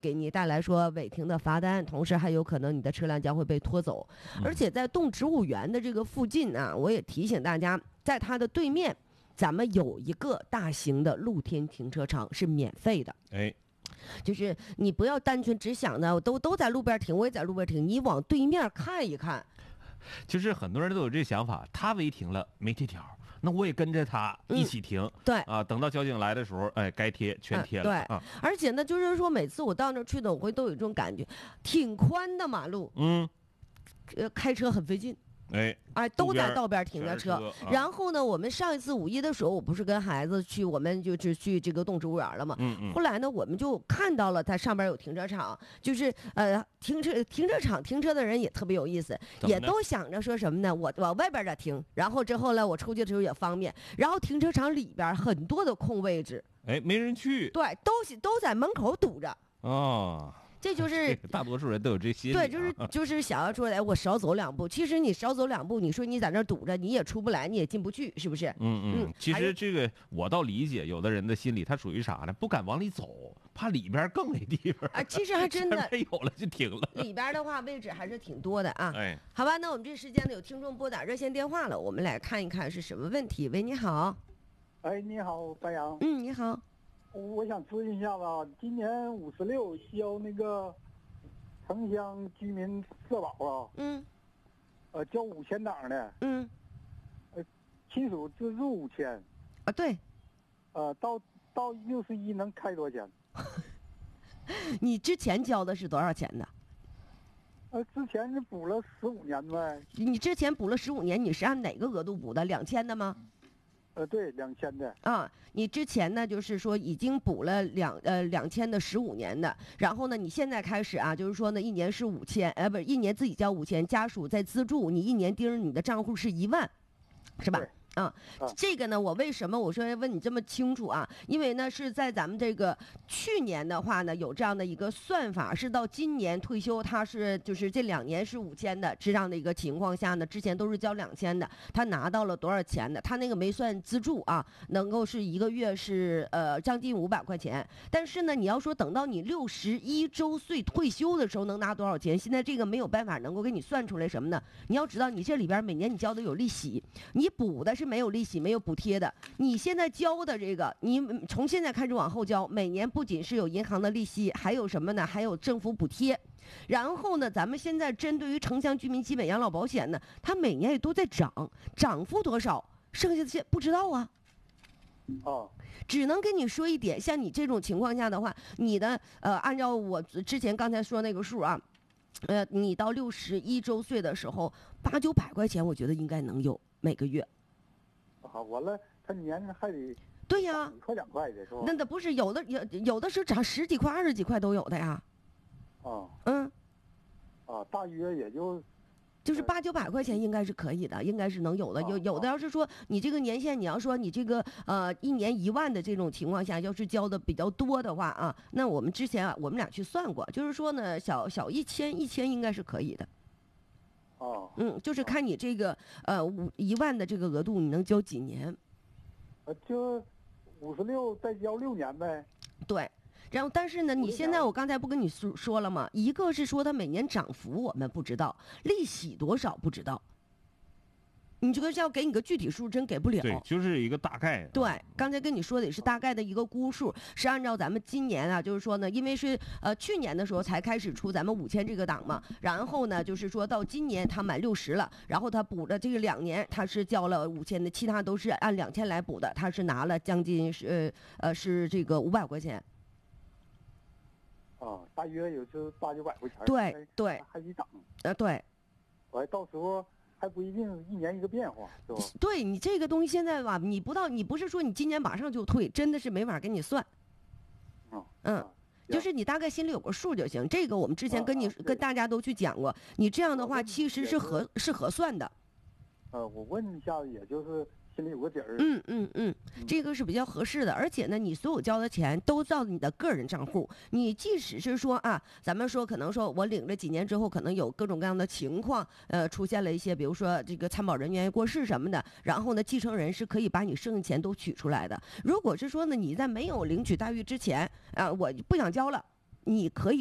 给你带来说违停的罚单，同时还有可能你的车辆将会被拖走。而且在动植物园的这个附近啊，我也提醒大家，在它的对面，咱们有一个大型的露天停车场是免费的。 哎， 就是你不要单纯只想着都在路边停，我也在路边停，你往对面看一看。 就是很多人都有这想法，他违停了没贴条，那我也跟着他一起停。 对啊，等到交警来的时候，哎，该贴全贴了。 对啊， 而且呢，就是说每次我到那儿去的，我会都有一种感觉，挺宽的马路，开车很费劲。 哎， 都在道边停着车。然后呢，我们上一次5·1的时候，我不是跟孩子去，我们就是去这个动植物园了嘛。后来呢，我们就看到了它上边有停车场，就是停车场停车的人也特别有意思，也都想着说什么呢？我往外边这停，然后之后呢，我出去的时候也方便。然后停车场里边很多的空位置， 哎，没人去。 对，都在门口堵着。 哦。 这就是大多数人都有这心理。 对，就是想要说，哎，我少走2步。其实你少走2步，你说你在那儿堵着，你也出不来，你也进不去，是不是？ 其实这个我倒理解，有的人的心理他属于啥呢？不敢往里走，怕里边更没地方。 其实还真的没有了就停了。 里边的话位置还是挺多的啊。 哎， 好吧，那我们这时间呢有听众拨打热线电话了，我们来看一看是什么问题。喂，你好。 哎，你好，白杨。 你好。 我想咨询一下吧，今年56交那个城乡居民社保啊，交5000档的，亲属资助5000， 对， 到61能开多少钱？ 你之前交的是多少钱的？ 之前是补了15年呗。 你之前补了15年，你是按哪个额度补的？2000的吗？ 对，2000的啊，你之前呢，就是说已经补了2000的15年的，然后呢，你现在开始啊，就是说呢，1年是5000，不是1年自己交5000，家属再资助你1年，盯着你的账户是1万，是吧？这个呢，我为什么我说问你这么清楚啊？因为呢是在咱们这个去年的话呢，有这样的一个算法，是到今年退休，他是就是这2年是5000的这样的一个情况下呢，之前都是交2000的，他拿到了多少钱的？他那个没算资助啊，能够是1个月是将近500块钱。但是呢，你要说等到你61周岁退休的时候能拿多少钱？现在这个没有办法能够给你算出来什么呢？你要知道，你这里边每年你交的有利息，你补的是没有利息没有补贴的，你现在交的这个，你从现在开始往后交，每年不仅是有银行的利息，还有什么呢？还有政府补贴。然后呢，咱们现在针对于城乡居民基本养老保险呢，它每年也都在涨，涨幅多少，剩下的些不知道啊。只能跟你说一点，像你这种情况下的话，你的按照我之前刚才说那个数啊，你到61周岁的时候，800-900块钱，我觉得应该能有每个月。 完了，他年还得对呀 ，1块2块的是吧？ 那不是有的时候涨10几块、20几块都有的呀。 大约也就是800-900块钱应该是可以的，应该是能有的。有的要是说你这个年限，你要说你这个1年1万的这种情况下，要是交的比较多的话啊，那我们之前我们俩去算过，就是说呢，小1000应该是可以的。就是看你这个1万的这个额度，你能交几年？ 就56再交6年呗。 对，然后但是呢，你现在我刚才不跟你说了吗？一个是说它每年涨幅我们不知道，利息多少不知道。你这个要给你个具体数，真给不了。 对，就是一个大概。 对，刚才跟你说的也是大概的一个估数，是按照咱们今年啊，就是说呢，因为是去年的时候才开始出咱们5000这个档嘛，然后呢，就是说到今年他满60了，然后他补的这个2年他是交了5000的，其他都是按2000来补的，他是拿了将近是这个500块钱。 大约有就800-900块钱。 对， 还得涨。 对。 到时候还不一定1年一个变化，是吧？ 对，你这个东西现在吧，你不是说你今年马上就退，真的是没法给你算。就是你大概心里有个数就行。这个我们之前跟大家都去讲过，你这样的话其实是合算的。 我问一下，也就是心里有个底儿。 这个是比较合适的，而且呢，你所有交的钱都到你的个人账户。你即使是说啊，咱们说可能说我领了几年之后，可能有各种各样的情况，出现了一些，比如说这个参保人员过世什么的，然后呢，继承人是可以把你剩下钱都取出来的。如果是说呢，你在没有领取待遇之前啊，我不想交了。 你可以